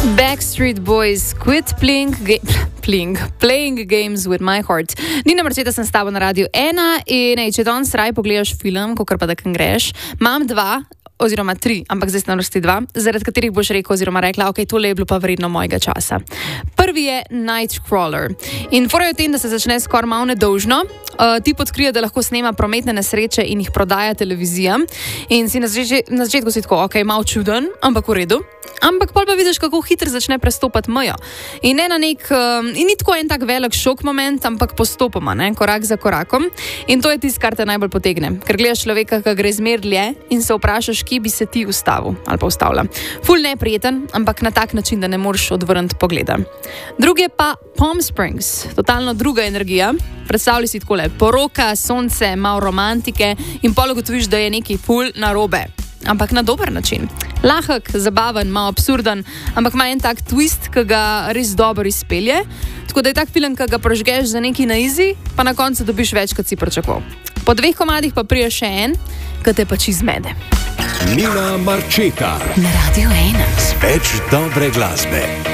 Backstreet Boys, quit playing games with my heart. Nina Marčeta, sem s tabo na Radiu 1 in če danes raj pogledaš film, kakor pa da kam greš, imam 2 oziroma 3, ampak zdaj na vrsti 2, zaradi katerih boš rekel oziroma rekla, ok, tole je bilo pa vredno mojega časa. Prvi je Nightcrawler. In fora je v tem, da se začne skoraj malo nedolžno. Tip odkrije, da lahko snema prometne nesreče in jih prodaja televizijam. In si na začetku si tako, ok, malo čuden, ampak v redu. Ampak pol pa vidiš, kako hitro začne prestopati mejo. In ni tako en tak velik šok moment, ampak postopoma, korak za korakom. In to je tisto, kar te najbolj potegne. Ker gledaš človeka, ki gre zmer dlje in se vprašaš, kje bi se ti ustavil ali pa ustavila. Ful neprijeten, ampak na tak način, da ne moreš odvrniti pogleda. Drugi je pa Palm Springs, totalno druga energija. Predstavljaj si takole, poroka, sonce, malo romantike in pol ugotoviš, da je nekaj ful narobe. Ampak na dober način. Lahek, zabaven, malo absurden, ampak ima en tak twist, ki ga res dobro izpelje. Tako da je tak film, ki ga prožgeš za neki na easy, pa na koncu dobiš več, kot si pričakoval. Po 2 komadih pa prije še en, ki te pač izmede. Nina Marčeta na Radiu 1. Več dobre glasbe.